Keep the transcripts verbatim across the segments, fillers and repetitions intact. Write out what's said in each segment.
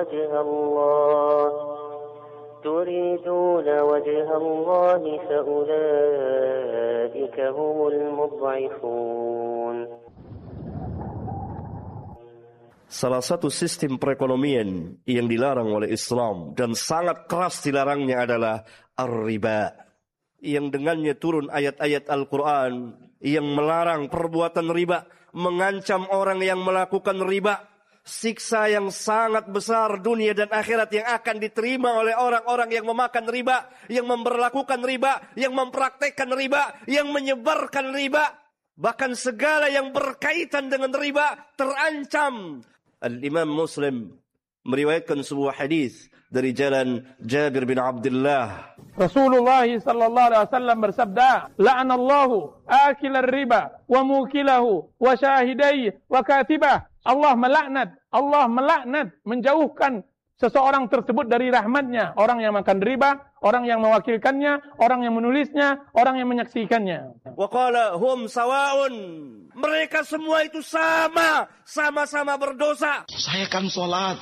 وجه الله تريدون وجه الله فأولئك هم المضعفون. Salah satu sistem perekonomian yang dilarang oleh Islam dan sangat keras dilarangnya adalah ar-riba, yang dengannya turun ayat-ayat Al-Quran yang melarang perbuatan riba, mengancam orang yang melakukan riba, siksa yang sangat besar dunia dan akhirat yang akan diterima oleh orang-orang yang memakan riba, yang memperlakukan riba, yang mempraktekkan riba, yang menyebarkan riba. Bahkan segala yang berkaitan dengan riba terancam. Al-Imam Muslim meriwayatkan sebuah hadis dari jalan Jabir bin Abdullah. Rasulullah sallallahu alaihi wasallam bersabda, "La'anallahu akilar riba wa mukilahu wa syahidai wa katibah." Allah melaknat, Allah melaknat, menjauhkan seseorang tersebut dari rahmatnya. Orang yang makan riba, orang yang mewakilkannya, orang yang menulisnya, orang yang menyaksikannya. Wa qala hum sawa'un. Mereka semua itu sama, sama-sama berdosa. Saya kan sholat,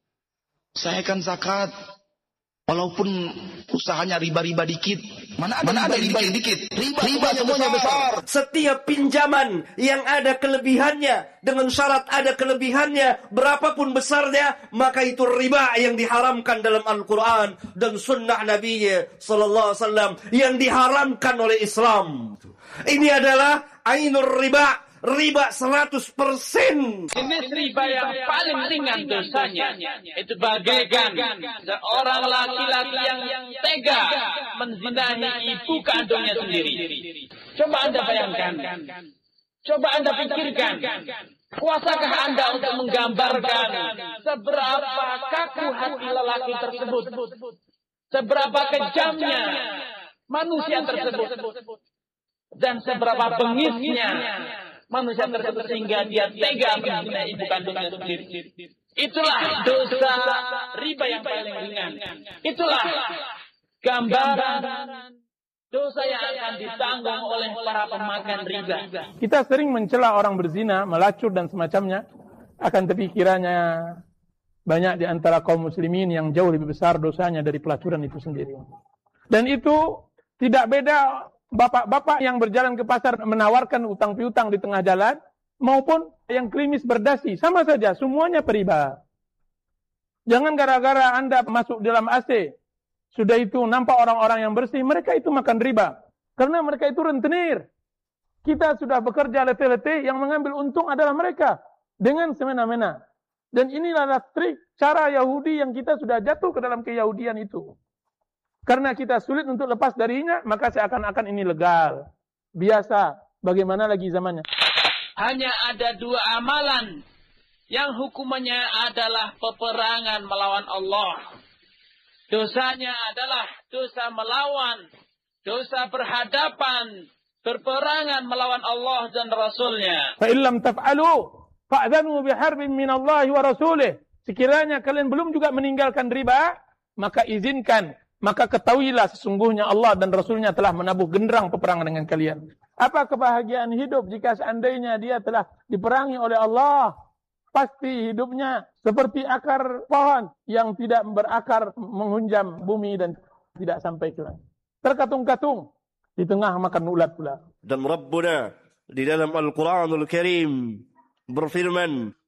saya kan zakat, walaupun usahanya riba-riba dikit. Mana ada, Mana ada riba yang dikit? Riba, riba semuanya besar. besar. Setiap pinjaman yang ada kelebihannya, dengan syarat ada kelebihannya, berapapun besarnya, maka itu riba yang diharamkan dalam Al-Quran dan sunnah Nabi sallallahu alaihi wasallam yang diharamkan oleh Islam. Ini adalah ainur riba, riba seratus persen. Jenis riba yang paling ringan dosanya itu bagaikan seorang laki-laki yang tega menzinahi ibu kandungnya sendiri. Coba Anda bayangkan, coba Anda pikirkan, kuasakah Anda untuk menggambarkan seberapa kaku hati lelaki tersebut, seberapa kejamnya manusia tersebut, dan seberapa bengisnya manusia tersebut sehingga dia tega menzinahi ibu kandungnya sendiri. Itulah dosa riba yang paling ringan. Itulah gambaran dosa yang akan ditanggung oleh para pemakan riba. Kita sering mencela orang berzina, melacur dan semacamnya. Akan tapi kiranya banyak di antara kaum muslimin yang jauh lebih besar dosanya dari pelacuran itu sendiri. Dan itu tidak beda bapak-bapak yang berjalan ke pasar menawarkan utang piutang di tengah jalan, maupun yang klimis berdasi, sama saja, semuanya periba. Jangan gara-gara Anda masuk dalam A C, sudah itu nampak orang-orang yang bersih, mereka itu makan riba. Karena mereka itu rentenir. Kita sudah bekerja letih-letih, yang mengambil untung adalah mereka. Dengan semena-mena. Dan inilah trik, cara Yahudi yang kita sudah jatuh ke dalam keyahudian itu. Karena kita sulit untuk lepas darinya, maka seakan-akan ini legal, biasa. Bagaimana lagi zamannya? Hanya ada dua amalan yang hukumannya adalah peperangan melawan Allah. Dosanya adalah dosa melawan, dosa berhadapan, berperangan melawan Allah dan Rasulnya. Fa illam taf'alu fa'dhanu biharbin minallahi wa rasulih. Sekiranya kalian belum juga meninggalkan riba, maka izinkan. Maka ketahuilah sesungguhnya Allah dan Rasulnya telah menabuh genderang peperangan dengan kalian. Apa kebahagiaan hidup jika seandainya dia telah diperangi oleh Allah? Pasti hidupnya seperti akar pohon yang tidak berakar menghunjam bumi dan tidak sampai ke langit. Terkatung-katung di tengah makan ulat pula. Dan Rabbuna di dalam Al-Quranul Karim berfirman,